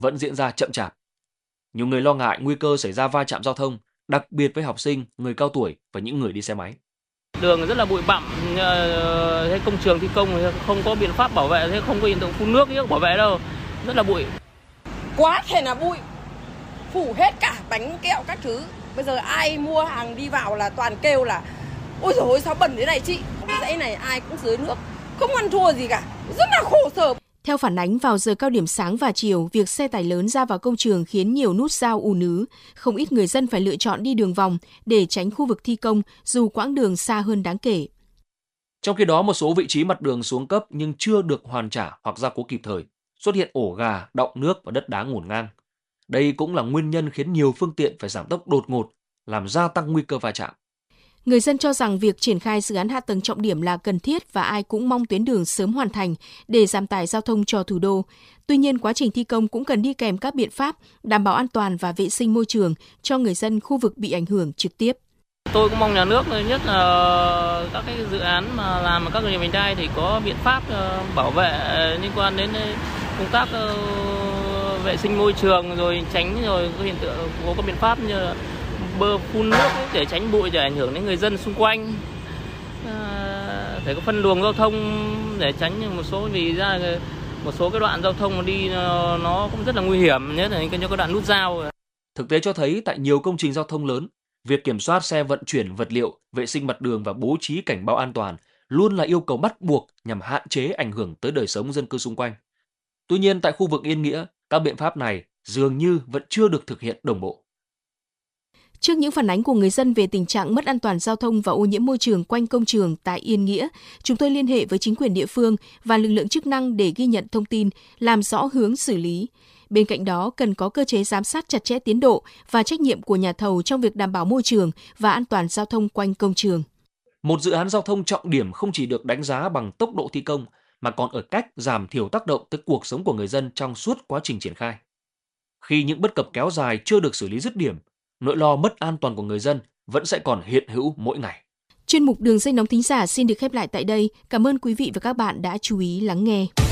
vẫn diễn ra chậm chạp. Nhiều người lo ngại nguy cơ xảy ra va chạm giao thông, đặc biệt với học sinh, người cao tuổi và những người đi xe máy. Đường rất là bụi bặm, thế công trường thi công không có biện pháp bảo vệ, thế không có hiện tượng phun nước bảo vệ đâu, rất là bụi. Quá thể là bụi, phủ hết cả bánh kẹo các thứ. Bây giờ ai mua hàng đi vào là toàn kêu là ôi dồi ôi sao bẩn thế này chị. Cái dãy này ai cũng dưới nước, không ăn thua gì cả, rất là khổ sở. Theo phản ánh, vào giờ cao điểm sáng và chiều, việc xe tải lớn ra vào công trường khiến nhiều nút giao ùn ứ. Không ít người dân phải lựa chọn đi đường vòng để tránh khu vực thi công, dù quãng đường xa hơn đáng kể. Trong khi đó, một số vị trí mặt đường xuống cấp nhưng chưa được hoàn trả hoặc gia cố kịp thời, xuất hiện ổ gà, đọng nước và đất đá ngổn ngang. Đây cũng là nguyên nhân khiến nhiều phương tiện phải giảm tốc đột ngột, làm gia tăng nguy cơ va chạm. Người dân cho rằng việc triển khai dự án hạ tầng trọng điểm là cần thiết và ai cũng mong tuyến đường sớm hoàn thành để giảm tải giao thông cho thủ đô. Tuy nhiên, quá trình thi công cũng cần đi kèm các biện pháp đảm bảo an toàn và vệ sinh môi trường cho người dân khu vực bị ảnh hưởng trực tiếp. Tôi cũng mong nhà nước, nhất là các cái dự án mà làm ở các người vành đai thì có biện pháp bảo vệ liên quan đến công tác vệ sinh môi trường, rồi tránh rồi có hiện tượng có các biện pháp như là bơm phun nước để tránh bụi, để ảnh hưởng đến người dân xung quanh. Phải có phân luồng giao thông để tránh một số, vì ra một số cái đoạn giao thông đi nó cũng rất là nguy hiểm, nhất là những cái đoạn nút giao. Thực tế cho thấy tại nhiều công trình giao thông lớn, việc kiểm soát xe vận chuyển vật liệu, vệ sinh mặt đường và bố trí cảnh báo an toàn luôn là yêu cầu bắt buộc nhằm hạn chế ảnh hưởng tới đời sống dân cư xung quanh. Tuy nhiên, tại khu vực Yên Nghĩa, các biện pháp này dường như vẫn chưa được thực hiện đồng bộ. Trước những phản ánh của người dân về tình trạng mất an toàn giao thông và ô nhiễm môi trường quanh công trường tại Yên Nghĩa, chúng tôi liên hệ với chính quyền địa phương và lực lượng chức năng để ghi nhận thông tin, làm rõ hướng xử lý. Bên cạnh đó, cần có cơ chế giám sát chặt chẽ tiến độ và trách nhiệm của nhà thầu trong việc đảm bảo môi trường và an toàn giao thông quanh công trường. Một dự án giao thông trọng điểm không chỉ được đánh giá bằng tốc độ thi công, mà còn ở cách giảm thiểu tác động tới cuộc sống của người dân trong suốt quá trình triển khai. Khi những bất cập kéo dài chưa được xử lý dứt điểm, nỗi lo mất an toàn của người dân vẫn sẽ còn hiện hữu mỗi ngày. Chuyên mục Đường dây nóng thính giả xin được khép lại tại đây. Cảm ơn quý vị và các bạn đã chú ý lắng nghe.